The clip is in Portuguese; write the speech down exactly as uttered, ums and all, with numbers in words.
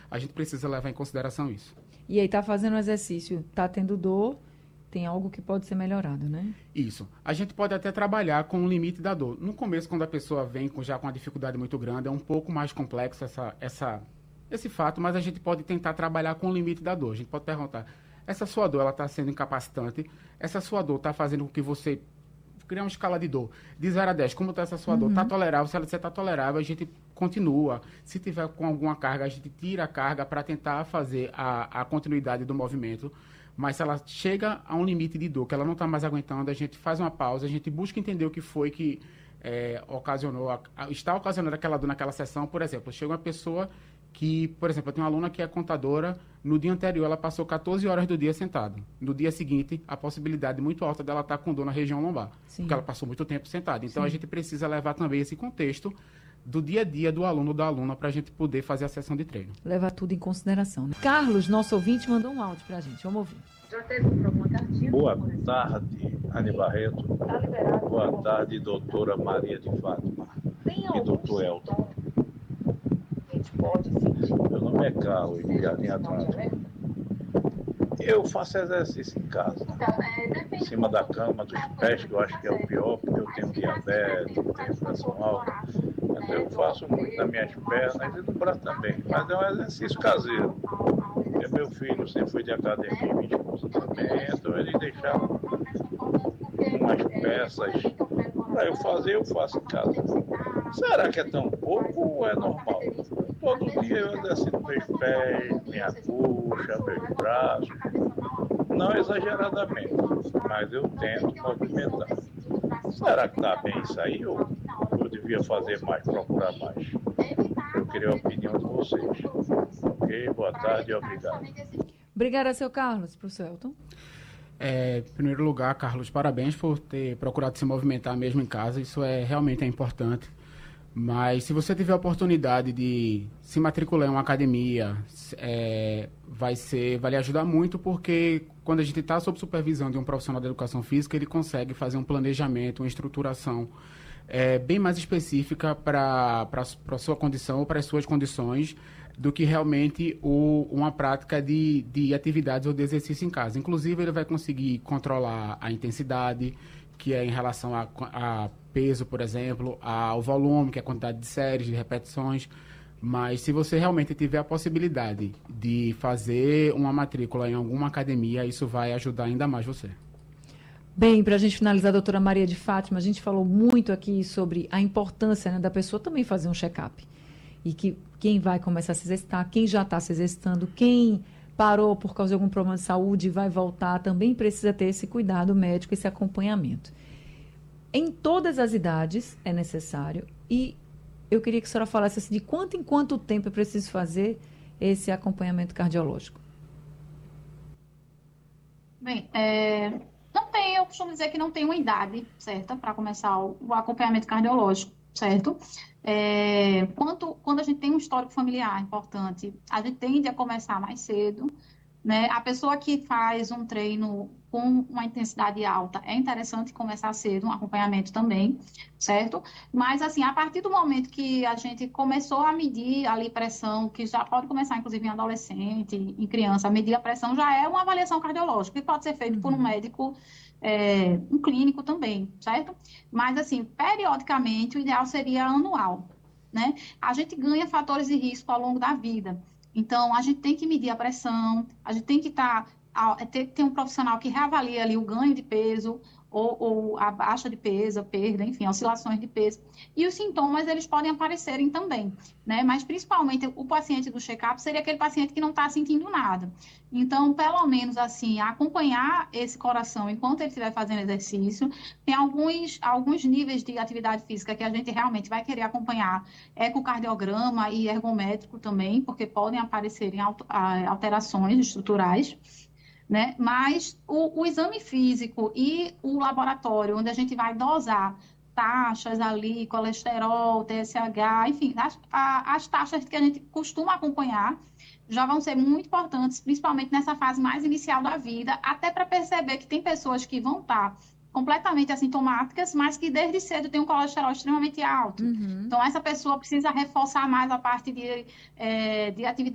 a gente precisa levar em consideração isso. E aí, tá fazendo o exercício, tá tendo dor, tem algo que pode ser melhorado, né? Isso. A gente pode até trabalhar com o limite da dor. No começo, quando a pessoa vem com, já com uma dificuldade muito grande, é um pouco mais complexo essa, essa, esse fato, mas a gente pode tentar trabalhar com o limite da dor. A gente pode perguntar, essa sua dor, ela está sendo incapacitante? Essa sua dor está fazendo com que você criar uma escala de dor de zero a dez, como está essa sua uhum. dor? Está tolerável? Se ela está tolerável, a gente continua. Se tiver com alguma carga, a gente tira a carga para tentar fazer a, a continuidade do movimento. Mas se ela chega a um limite de dor, que ela não está mais aguentando, a gente faz uma pausa, a gente busca entender o que foi que é, ocasionou, a, a, está ocasionando aquela dor naquela sessão. Por exemplo, chega uma pessoa que, por exemplo, eu tenho uma aluna que é contadora, no dia anterior ela passou quatorze horas do dia sentada. No dia seguinte, a possibilidade muito alta dela estar com dor na região lombar, Sim. porque ela passou muito tempo sentada. Então, Sim. a gente precisa levar também esse contexto do dia a dia do aluno ou da aluna para a gente poder fazer a sessão de treino. Levar tudo em consideração, né? Carlos, nosso ouvinte, mandou um áudio para a gente. Vamos ouvir. Boa tarde, Anne Barreto. Boa tarde, doutora Maria de Fátima e doutor Elton. Meu nome é Carlos, de Jardim Atlântico. Eu faço exercício em casa, em cima da cama, dos pés, que eu acho que é o pior, porque eu tenho diabetes, tenho pressão alta. Mas eu faço muito nas minhas pernas e no braço também. Mas é um exercício caseiro. Porque meu filho sempre foi de academia, minha esposa também, então ele deixava umas peças para eu fazer, eu faço em casa. Será que é tão pouco ou é normal? Todo dia eu exercito meus pés, minha coxa, meus braços. Não exageradamente, mas eu tento movimentar. Será que está bem isso aí ou eu devia fazer mais, procurar mais? Eu queria a opinião de vocês. Ok? Boa tarde e obrigado. Obrigada, seu Carlos. Para o seu Elton. É, em primeiro lugar, Carlos, parabéns por ter procurado se movimentar mesmo em casa. Isso é realmente é importante. Mas se você tiver a oportunidade de se matricular em uma academia, é, vai ser, vai lhe ajudar muito, porque quando a gente está sob supervisão de um profissional da educação física, ele consegue fazer um planejamento, uma estruturação é, bem mais específica para a sua condição ou para as suas condições do que realmente o, uma prática de, de atividades ou de exercício em casa. Inclusive, ele vai conseguir controlar a intensidade, que é em relação a, a peso, por exemplo, ao volume, que é a quantidade de séries, de repetições. Mas se você realmente tiver a possibilidade de fazer uma matrícula em alguma academia, isso vai ajudar ainda mais você. Bem, para a gente finalizar, doutora Maria de Fátima, a gente falou muito aqui sobre a importância, né, da pessoa também fazer um check-up. E que quem vai começar a se exercitar, quem já está se exercitando, quem parou por causa de algum problema de saúde e vai voltar, também precisa ter esse cuidado médico, esse acompanhamento. Em todas as idades é necessário, e eu queria que a senhora falasse assim, de quanto em quanto tempo é preciso fazer esse acompanhamento cardiológico. Bem, é, não tem, eu costumo dizer que não tem uma idade certa para começar o, o acompanhamento cardiológico, certo? É, quanto, quando a gente tem um histórico familiar importante, a gente tende a começar mais cedo, né? A pessoa que faz um treino com uma intensidade alta, é interessante começar cedo, um acompanhamento também, certo? Mas, assim, a partir do momento que a gente começou a medir ali pressão, que já pode começar, inclusive, em adolescente, em criança, a medir a pressão já é uma avaliação cardiológica, que pode ser feito uhum. por um médico, é, um clínico também, certo? Mas, assim, periodicamente, o ideal seria anual, né? A gente ganha fatores de risco ao longo da vida. Então, a gente tem que medir a pressão, a gente tem que estar, tá, ter, ter um profissional que reavalie ali o ganho de peso, ou, ou a baixa de peso, a perda, enfim, oscilações de peso. E os sintomas, eles podem aparecerem também, né? Mas, principalmente, o paciente do check-up seria aquele paciente que não está sentindo nada. Então, pelo menos, assim, acompanhar esse coração enquanto ele estiver fazendo exercício. Tem alguns, alguns níveis de atividade física que a gente realmente vai querer acompanhar, ecocardiograma e ergométrico também, porque podem aparecer em alterações estruturais. Né? Mas o, o exame físico e o laboratório, onde a gente vai dosar taxas ali, colesterol, T S H, enfim, as, a, as taxas que a gente costuma acompanhar já vão ser muito importantes, principalmente nessa fase mais inicial da vida, até para perceber que tem pessoas que vão estar completamente assintomáticas, mas que desde cedo tem um colesterol extremamente alto. Uhum. Então, essa pessoa precisa reforçar mais a parte de, é, de atividade